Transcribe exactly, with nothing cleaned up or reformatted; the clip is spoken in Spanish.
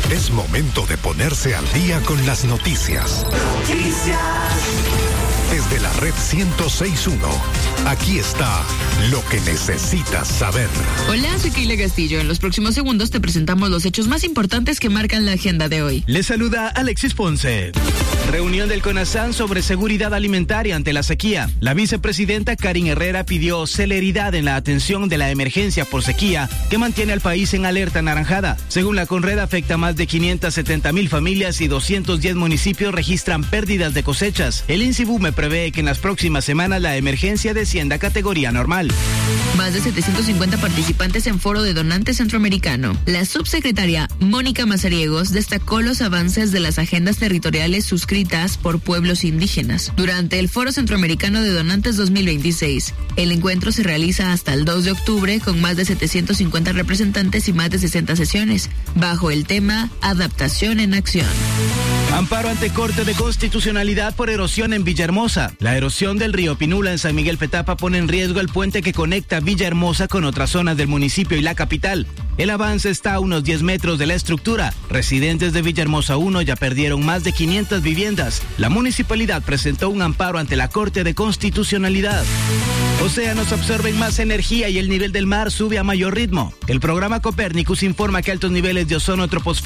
Es momento de ponerse al día con las noticias. Noticias. Desde la red ciento seis punto uno, aquí está lo que necesitas saber. Hola, soy Keila Castillo. En los próximos segundos te presentamos los hechos más importantes que marcan la agenda de hoy. Les saluda Alexis Ponce. Reunión del CONASAN sobre seguridad alimentaria ante la sequía. La vicepresidenta Karin Herrera pidió celeridad en la atención de la emergencia por sequía que mantiene al país en alerta anaranjada. Según la Conred, afecta a más de quinientas setenta mil familias y doscientos diez municipios registran pérdidas de cosechas. El INSIBUME prevé que en las próximas semanas la emergencia descienda a categoría normal. Más de setecientos cincuenta participantes en foro de donantes centroamericano. La subsecretaria Mónica Mazariegos destacó los avances de las agendas territoriales suscritas por pueblos indígenas. Durante el Foro Centroamericano de Donantes dos mil veintiséis, el encuentro se realiza hasta el dos de octubre con más de setecientos cincuenta representantes y más de sesenta sesiones, bajo el tema Adaptación en Acción. Amparo ante Corte de Constitucionalidad por erosión en Villahermosa. La erosión del río Pinula en San Miguel Petapa pone en riesgo el puente que conecta Villahermosa con otras zonas del municipio y la capital. El avance está a unos diez metros de la estructura. Residentes de Villahermosa uno ya perdieron más de quinientas viviendas. La municipalidad presentó un amparo ante la Corte de Constitucionalidad. Océanos absorben más energía y el nivel del mar sube a mayor ritmo. El programa Copérnicus informa que altos niveles de ozono troposférico